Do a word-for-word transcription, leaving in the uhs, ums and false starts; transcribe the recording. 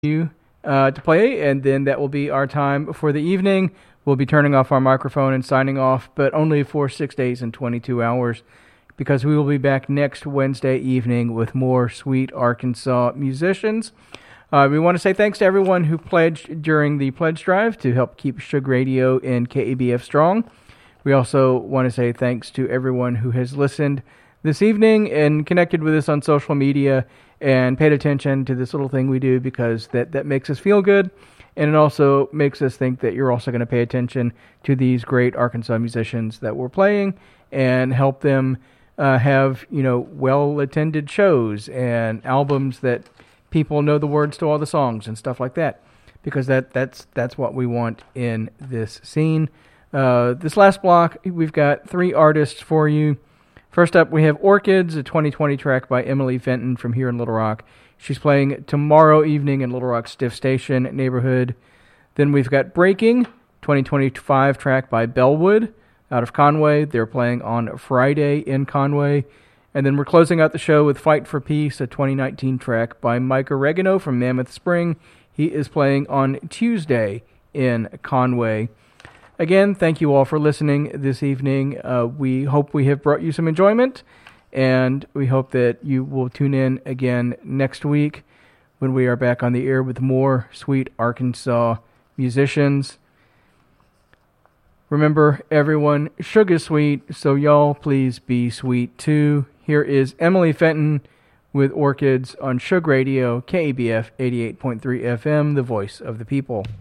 you uh, to play, and then that will be our time for the evening. We'll be turning off our microphone and signing off, but only for six days and twenty-two hours, because we will be back next Wednesday evening with more sweet Arkansas musicians. Uh, we want to say thanks to everyone who pledged during the pledge drive to help keep Shug Radio and K A B F strong. We also want to say thanks to everyone who has listened this evening and connected with us on social media and paid attention to this little thing we do, because that, that makes us feel good, and it also makes us think that you're also going to pay attention to these great Arkansas musicians that we're playing and help them uh, have, you know, well-attended shows and albums that people know the words to all the songs and stuff like that, because that that's that's what we want in this scene. Uh, this last block, we've got three artists for you. First up, we have Orchids, a twenty twenty track by Emily Fenton from here in Little Rock. She's playing tomorrow evening in Little Rock Stiff Station neighborhood. Then we've got Breaking, twenty twenty-five track by Bellwood out of Conway. They're playing on Friday in Conway. And then we're closing out the show with Fight for Peace, a twenty nineteen track by Mike Oregano from Mammoth Spring. He is playing on Tuesday in Conway. Again, thank you all for listening this evening. Uh, we hope we have brought you some enjoyment, and we hope that you will tune in again next week when we are back on the air with more sweet Arkansas musicians. Remember, everyone, Shug is sweet, so y'all please be sweet too. Here is Emily Fenton with Orchids on Shug Radio, K A B F eighty-eight point three F M, the voice of the people.